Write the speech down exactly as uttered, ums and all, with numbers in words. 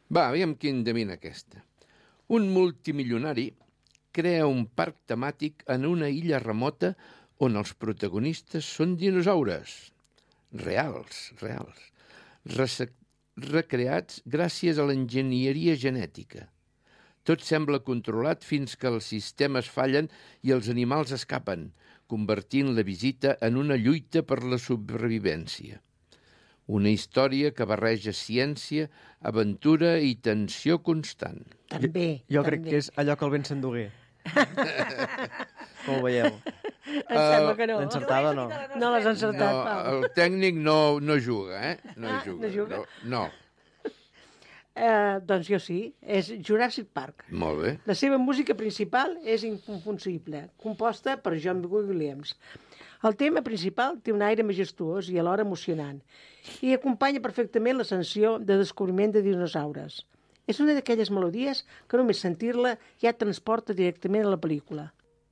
Va, aviam qui endevina aquesta. Un multimilionari crea un parc temàtic en una illa remota on els protagonistes són dinosaures. Reals, reals. Rese- recreats gràcies a l'enginyeria genètica. Tot sembla controlat fins que els sistemes fallen i els animals escapen, convertint la visita en una lluita per la supervivència. Una història que barreja ciència, aventura i tensió constant. També. Jo també. crec que és allò que el vent s'endugué. Com ho veieu? Em sembla que no. Encertada o no? No l'has encertat, No, Pau. el tècnic no, no juga, eh? No Ah, juga. no juga? No, Eh, doncs jo sí, és Jurassic Park. no. Molt bé. La seva música principal és inconfusible, composta per John Williams. El tema principal té un aire majestuós i alhora emocionant i acompanya perfectament l'ascensió de descobriment de dinosaures. És una d'aquelles melodies que només sentir-la ja et transporta directament a la pel·lícula.